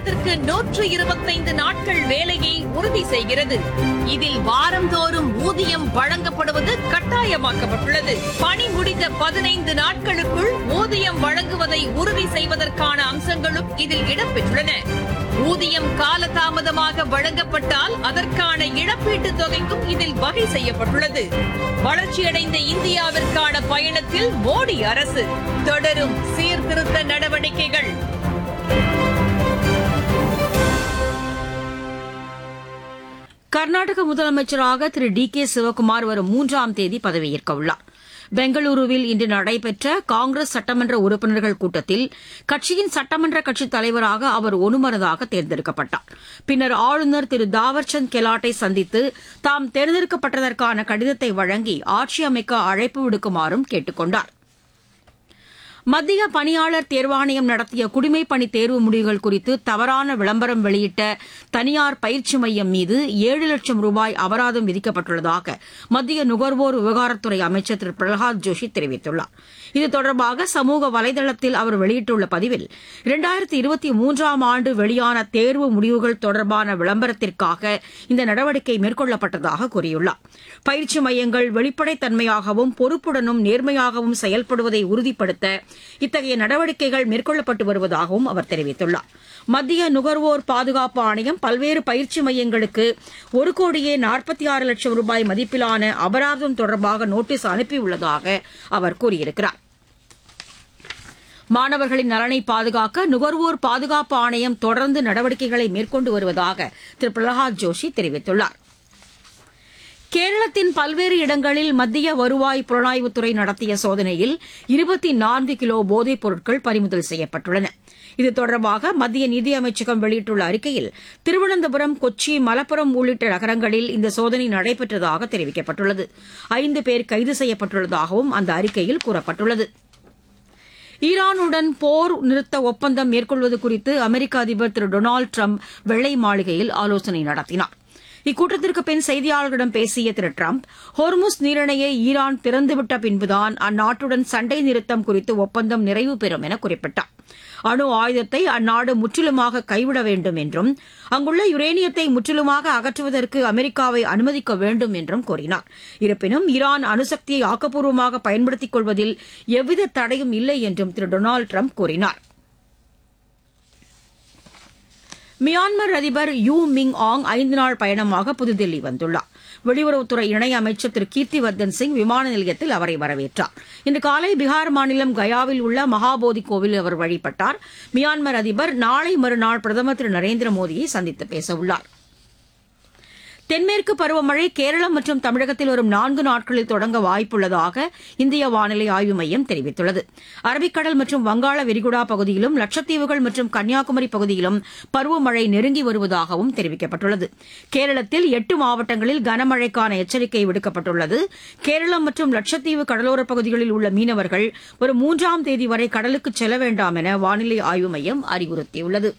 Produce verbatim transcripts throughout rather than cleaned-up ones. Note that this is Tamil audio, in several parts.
மாதத்திற்கு நூற்று இருபத்தைந்து நாட்கள் வேலையை உறுதி செய்கிறது. இதில் வாரந்தோறும் ஊதியம் வழங்கப்படுவது கட்டாயமாக்கப்பட்டுள்ளது. பணி முடிந்த பதினைந்து நாட்களுக்குள் ஊதியம் வழங்குவதை உறுதி செய்வதற்கான அம்சங்களும் இதில் இடம்பெற்றுள்ளன. ஊதியம் காலதாமதமாக வழங்கப்பட்டால் அதற்கான இழப்பீட்டுத் தொகைக்கும் இதில் வகை செய்யப்பட்டுள்ளது. வளர்ச்சியடைந்த இந்தியாவிற்கான பயணத்தில் மோடி அரசு தொடரும் சீர்திருத்த நடவடிக்கைகள். கர்நாடக முதலமைச்சராக திரு டி கே சிவக்குமார் வரும் மூன்றாம் தேதி பதவியேற்க உள்ளார். பெங்களூருவில் இன்று நடைபெற்ற காங்கிரஸ் சட்டமன்ற உறுப்பினர்கள் கூட்டத்தில் கட்சியின் சட்டமன்ற கட்சித் தலைவராக அவர் ஒருமனதாக தேர்ந்தெடுக்கப்பட்டார். பின்னர் ஆளுநர் திரு தாவர்சந்த் கெலாட்டை சந்தித்து தாம் தேர்ந்தெடுக்கப்பட்டதற்கான கடிதத்தை வழங்கி ஆட்சி அமைக்க அழைப்பு விடுக்குமாறும் கேட்டுக் கொண்டார். மத்திய பணியாளர் தேர்வாணையம் நடத்திய குடிமைப் பணி தேர்வு முடிவுகள் குறித்து தவறான விளம்பரம் வெளியிட்ட தனியார் பயிற்சி மையம் மீது ஏழு லட்சம் ரூபாய் அபராதம் விதிக்கப்பட்டுள்ளதாக மத்திய நுகர்வோர் விவகாரத்துறை அமைச்சர் திரு பிரகலாத் ஜோஷி தெரிவித்துள்ளார். இது தொடர்பாக சமூக வலைதளத்தில் அவர் வெளியிட்டுள்ள பதிவில் இரண்டாயிரத்தி இருபத்தி மூன்றாம் ஆண்டு வெளியான தேர்வு முடிவுகள் தொடர்பான விளம்பரத்திற்காக இந்த நடவடிக்கை மேற்கொள்ளப்பட்டதாக கூறியுள்ளார். பயிற்சி மையங்கள் வெளிப்படைத்தன்மையாகவும் பொறுப்புடனும் நேர்மையாகவும் செயல்படுவதை உறுதிப்படுத்த இத்தகைய நடவடிக்கைகள் மேற்கொள்ளப்பட்டு வருவதாகவும் அவர் தெரிவித்துள்ளார். மத்திய நுகர்வோர் பாதுகாப்பு ஆணையம் பல்வேறு பயிற்சி மையங்களுக்கு ஒரு கோடியே நாற்பத்தி ஆறு லட்சம் ரூபாய் மதிப்பிலான அபராதம் தொடர்பாக நோட்டீஸ் அனுப்பியுள்ளதாக அவர் கூறியிருக்கிறார். மாணவர்களின் நலனை பாதுகாக்க நுகர்வோர் பாதுகாப்பு ஆணையம் தொடர்ந்து நடவடிக்கைகளை மேற்கொண்டு வருவதாக திரு பிரகலாத் ஜோஷி தெரிவித்துள்ளார். கேரளத்தின் பல்வேறு இடங்களில் மத்திய வருவாய் புலனாய்வுத்துறை நடத்திய சோதனையில் இருபத்தி நான்கு கிலோ போதைப் பொருட்கள் பறிமுதல் செய்யப்பட்டுள்ளன. இது தொடர்பாக மத்திய நிதியமைச்சகம் வெளியிட்டுள்ள அறிக்கையில் திருவனந்தபுரம், கொச்சி, மலப்புரம் உள்ளிட்ட நகரங்களில் இந்த சோதனை நடைபெற்றதாக தெரிவிக்கப்பட்டுள்ளது. ஐந்து பேர் கைது செய்யப்பட்டுள்ளதாகவும் அந்த அறிக்கையில் கூறப்பட்டுள்ளது. ஈரானுடன் போர் நிறுத்த ஒப்பந்தம் மேற்கொள்வது குறித்து அமெரிக்க அதிபர் திரு டொனால்டு டிரம்ப் வெள்ளை மாளிகையில் ஆலோசனை நடத்தினார். இக்கூட்டத்திற்கு பின் செய்தியாளர்களிடம் பேசிய திரு டிரம்ப், ஹோர்முஸ் நீரிணையை ஈரான் திறந்துவிட்ட பின்புதான் அந்நாட்டுடன் சண்டை நிறுத்தம் குறித்து ஒப்பந்தம் நிறைவு பெறும் என குறிப்பிட்டார். அணு ஆயுதத்தை அந்நாடு முற்றிலுமாக கைவிட வேண்டும் என்றும் அங்குள்ள யுரேனியத்தை முற்றிலுமாக அகற்றுவதற்கு அமெரிக்காவை அனுமதிக்க வேண்டும் என்றும் கூறினார். இருப்பினும் ஈரான் அணுசக்தியை ஆக்கப்பூர்வமாக பயன்படுத்திக் கொள்வதில் எவ்வித தடையும் இல்லை என்றும் திரு டொனால்டு டிரம்ப் கூறினார். மியான்மர் அதிபர் யூ மிங் ஆங் ஐந்து நாள் பயணமாக புதுதில்லி வந்துள்ளார். வெளியுறவுத்துறை இணையமைச்சர் திரு கீர்த்திவர்தன் சிங் விமான நிலையத்தில் அவரை வரவேற்றார். இன்று காலை பீகார் மாநிலம் கயாவில் உள்ள மகாபோதி கோவிலில் அவர் வழிபட்டார். மியான்மர் அதிபர் நாளை மறுநாள் பிரதமர் திரு நரேந்திர மோடியை சந்தித்து பேசவுள்ளார். தென்மேற்கு பருவமழை கேரளம் மற்றும் தமிழகத்தில் வரும் நான்கு நாட்களில் தொடங்க வாய்ப்புள்ளதாக இந்திய வானிலை ஆய்வு மையம் தெரிவித்துள்ளது. அரபிக்கடல் மற்றும் வங்காள விரிகுடா பகுதியிலும் லட்சத்தீவுகள் மற்றும் கன்னியாகுமரி பகுதியிலும் பருவமழை நெருங்கி வருவதாகவும் தெரிவிக்கப்பட்டுள்ளது. கேரளத்தில் எட்டு மாவட்டங்களில் கனமழைக்கான எச்சரிக்கை விடுக்கப்பட்டுள்ளது. கேரளம் மற்றும் லட்சத்தீவு கடலோரப் பகுதிகளில் உள்ள மீனவர்கள் வரும் மூன்றாம் தேதி வரை கடலுக்கு செல்ல வேண்டாம் என வானிலை ஆய்வு மையம் அறிவுறுத்தியுள்ளது.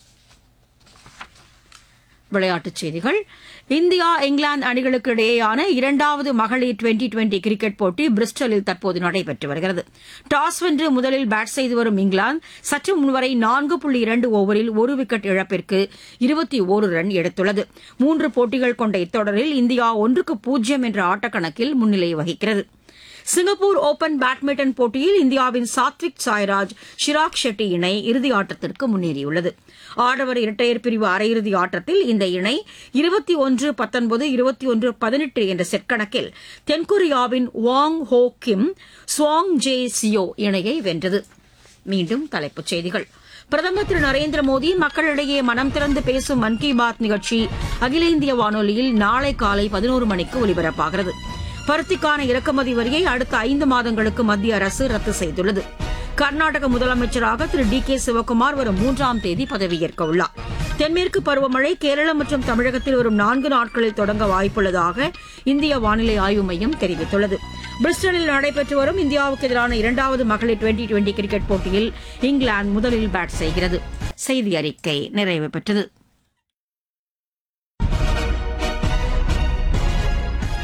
விளையாட்டுச் செய்திகள். இந்தியா, இங்கிலாந்து அணிகளுக்கு இடையேயான இரண்டாவது மகளிர் டுவெண்டி டுவெண்டி கிரிக்கெட் போட்டி பிரிஸ்டலில் தற்போது நடைபெற்று வருகிறது. டாஸ் வென்று முதலில் பேட் செய்து வரும் இங்கிலாந்து சற்று முன்வரை நான்கு புள்ளி இரண்டு ஓவரில் ஒரு விக்கெட் இழப்பிற்கு இருபத்தி ஒரு ரன் எடுத்துள்ளது. மூன்று போட்டிகள் கொண்ட இத்தொடரில் இந்தியா ஒன்றுக்கு பூஜ்ஜியம் என்ற ஆட்டக்கணக்கில் முன்னிலை வகிக்கிறது. சிங்கப்பூர் ஓபன் பேட்மிண்டன் போட்டியில் இந்தியாவின் சாத்விக் சாய்ராஜ், ஷிராக் ஷெட்டி இணை இறுதி ஆட்டத்திற்கு முன்னேறியுள்ளது. ஆடவர் இரட்டையர் பிரிவு அரையிறுதி ஆட்டத்தில் இந்த இணை இருபத்தி ஒன்று பத்தொன்பது, இருபத்தி ஒன்று பதினெட்டு என்ற செட் கணக்கில் தென்கொரியாவின் வாங் ஹோ கிம், ஸ்வாங் ஜே சியோ இணையை வென்றது. மீண்டும் தலைப்புச் செய்திகள். பிரதமர் திரு நரேந்திர மோடி மக்களிடையே மனம் திறந்து பேசும் மன் கி பாத் நிகழ்ச்சி அகில இந்திய வானொலியில் நாளை காலை பதினோரு மணிக்கு ஒலிபரப்பாகிறது. பருத்திக்கான இறக்குமதி வரியை அடுத்த ஐந்து மாதங்களுக்கு மத்திய அரசு ரத்து செய்துள்ளது. கர்நாடக முதலமைச்சராக திரு டி கே சிவக்குமார் வரும் மூன்றாம் தேதி பதவியேற்க உள்ளார். தென்மேற்கு பருவமழை கேரளம் மற்றும் தமிழகத்தில் வரும் நான்கு நாட்களில் தொடங்க வாய்ப்புள்ளதாக இந்திய வானிலை ஆய்வு மையம் தெரிவித்துள்ளது. பிரிஸ்டலில் நடைபெற்று வரும் இந்தியாவுக்கு எதிரான இரண்டாவது மகளிர் டுவெண்டி டுவெண்டி கிரிக்கெட் போட்டியில் இங்கிலாந்து முதலில் பேட் செய்கிறது. செய்தி அறிக்கை நிறைவு பெற்றது.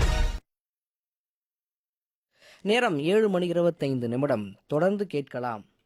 நேரம் ஏழு மணி இருபத்தைந்து நிமிடம். தொடர்ந்து கேட்கலாம்